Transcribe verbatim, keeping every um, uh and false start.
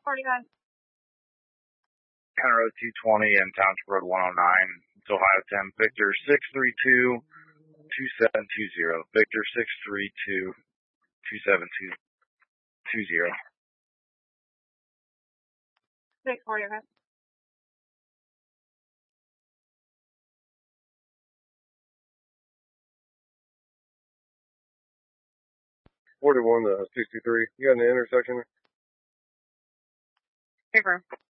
forty-nine. County Road two twenty and Township Road one oh nine. It's Ohio ten. Victor six three two, two seven two zero. Victor six three two, two seven two two zero. six forty-five. forty-one to sixty-three. You got an intersection? Paper.